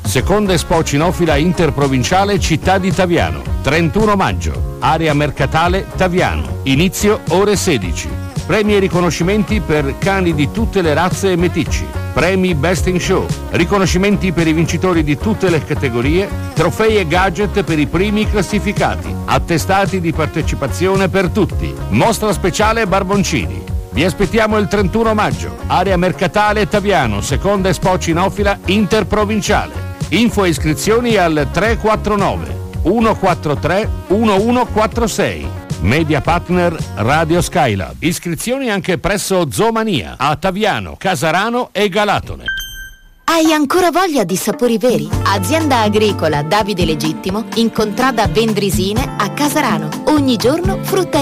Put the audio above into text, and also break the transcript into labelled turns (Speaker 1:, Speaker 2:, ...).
Speaker 1: Seconda Expo Cinofila Interprovinciale Città di Taviano, 31 maggio, area mercatale Taviano, inizio ore 16. Premi e riconoscimenti per cani di tutte le razze e meticci, premi Best in Show, riconoscimenti per i vincitori di tutte le categorie, trofei e gadget per i primi classificati, attestati di partecipazione per tutti, mostra speciale Barboncini. Vi aspettiamo il 31 maggio, area mercatale Taviano, seconda Expo Cinofila Interprovinciale. Info e iscrizioni al 349 143 1146. Media partner Radio Skylab. Iscrizioni anche presso Zoomania a Taviano, Casarano e Galatone.
Speaker 2: Hai ancora voglia di sapori veri? Azienda agricola Davide Legittimo in contrada Vendrisine a Casarano. Ogni giorno frutta